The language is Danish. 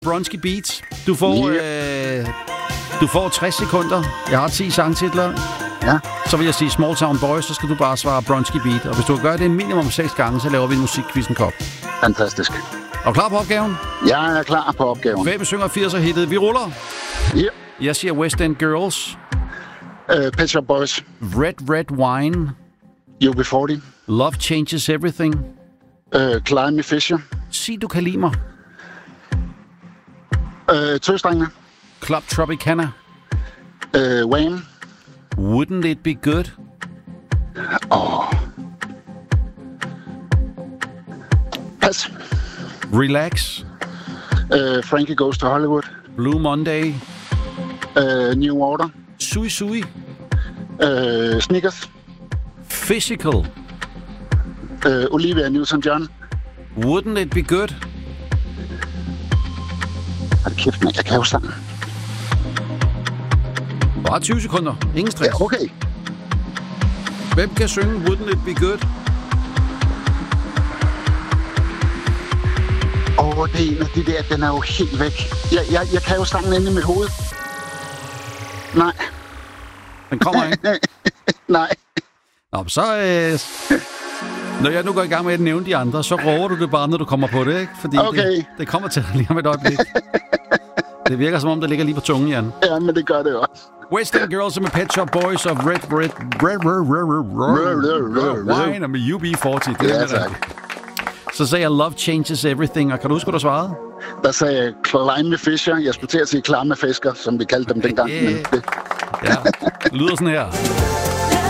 Bronski Beat. Du får 60 sekunder. Jeg har 10 sangtitler. Ja. Så vil jeg sige Small Town Boys, så skal du bare svare Bronski Beat. Og hvis du gør det minimum 6 gange, så laver vi en musikquizzen kop. Fantastisk. Er du klar på opgaven? Jeg er klar på opgaven. Hvem synger 80'er-hittet? Vi ruller. Ja. Jeg siger West End Girls. Pet Shop Boys. Red Wine. UB40. Love Changes Everything. Climby Fisher. Sig, du kan lide mig. Tøstrengene. Club Tropicana. Wham. Wouldn't It Be Good? Pas. Relax. Frankie Goes to Hollywood. Blue Monday. New Order. Sui Sui. Snickers. Physical. Olivia Newton-John. Wouldn't It Be Good? Hold kæft, man. Jeg kan jo sangen. Bare 20 sekunder. Ingen stress. Ja, okay. Hvem kan synge Wouldn't It Be Good? Det er en af de der, den er jo helt væk. Jeg kan jo sangen inde i mit hoved. Nej. Den kommer ikke. Nej. Nå, så... Når jeg nu går i gang med at nævne de andre, så råber du det bare, når du kommer på det, ikke? Fordi okay. det kommer til lige om et øjeblik. Det virker som om, det ligger lige på tungen, Jan. Ja, men det gør det også. West End Girls med Pet Shop Boys og Red Wine med UB40. Ja, tak. Så sagde jeg Love Changes Everything, og kan du huske, hvad du svarede? Der sagde jeg Climby Fisher. Jeg skulle til at sige Klarme Fisker, som vi kaldte dem dengang. Yeah. Ja, det lyder sådan her.